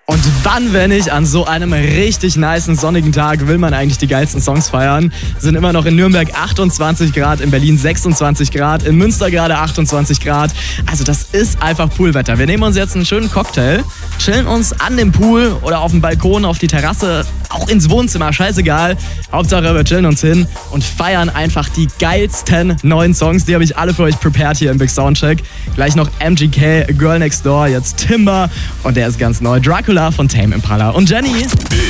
Und wann, wenn nicht an so einem richtig nicen sonnigen Tag, will man eigentlich die geilsten Songs feiern? Sind immer noch in Nürnberg 28 Grad, in Berlin 26 Grad, in Münster gerade 28 Grad. Also das ist einfach Poolwetter. Wir nehmen uns jetzt einen schönen Cocktail, chillen uns an dem Pool oder auf dem Balkon, auf die Terrasse, auch ins Wohnzimmer, scheißegal. Hauptsache wir chillen uns hin und feiern einfach die geilsten neuen Songs. Die habe ich alle für euch prepared hier im Big Soundcheck. Gleich noch MGK, Girl Next Door, jetzt Timber und der ist ganz neu. Dracula von Tame Impala und Jenny.